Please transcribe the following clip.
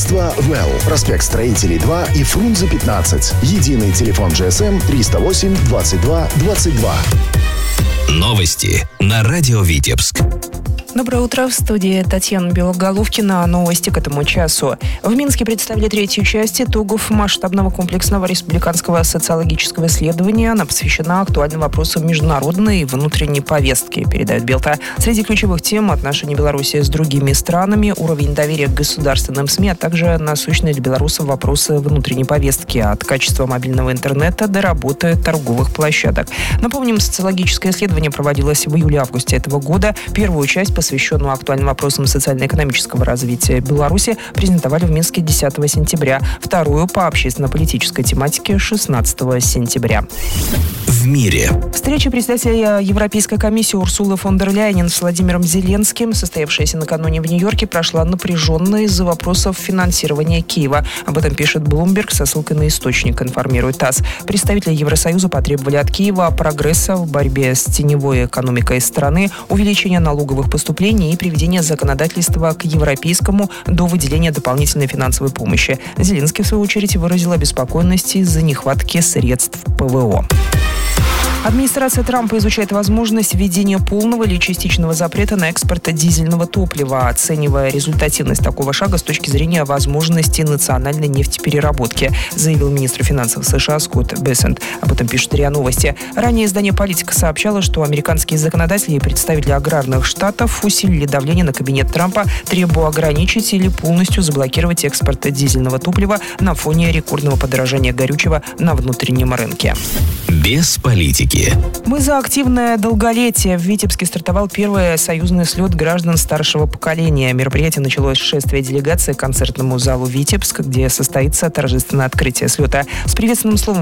Агентство «Well». Проспект Строителей 2 и Фрунзе 15. Единый телефон GSM 308 22 22. Новости на радио Витебск. Доброе утро. В студии Татьяна Белоголовкина. Новости к этому часу. В Минске представили третью часть итогов масштабного комплексного республиканского социологического исследования. Она посвящена актуальным вопросам международной и внутренней повестки, передает Белта. Среди ключевых тем — отношения Беларуси с другими странами, уровень доверия к государственным СМИ, а также насущные для белорусов вопросы внутренней повестки, от качества мобильного интернета до работы торговых площадок. Напомним, социологическое исследование проводилось в июле-августе этого года. Первую часть, посвященную актуальным вопросам социально-экономического развития Беларуси, презентовали в Минске 10 сентября. Вторую по общественно-политической тематике 16 сентября. В мире. Встреча председателя Европейской комиссии Урсулы фон дер Ляйен с Владимиром Зеленским, состоявшаяся накануне в Нью-Йорке, прошла напряженно из-за вопросов финансирования Киева. Об этом пишет Bloomberg со ссылкой на источник, информирует ТАСС. Представители Евросоюза потребовали от Киева прогресса в борьбе с теневой экономикой страны, увеличения налоговых поступлений и приведения законодательства к европейскому до выделения дополнительной финансовой помощи. Зеленский, в свою очередь, выразил обеспокоенность из-за нехватки средств ПВО. Администрация Трампа изучает возможность введения полного или частичного запрета на экспорт дизельного топлива, оценивая результативность такого шага с точки зрения возможности национальной нефтепереработки, заявил министр финансов США Скотт Бессент. Об этом пишет РИА Новости. Ранее издание «Политика» сообщало, что американские законодатели и представители аграрных штатов усилили давление на кабинет Трампа, требуя ограничить или полностью заблокировать экспорт дизельного топлива на фоне рекордного подорожания горючего на внутреннем рынке. Без политики. Мы за активное долголетие. В Витебске стартовал первый союзный слет граждан старшего поколения. Мероприятие началось с шествия делегации к концертному залу «Витебск», где состоится торжественное открытие слета. С приветственным словом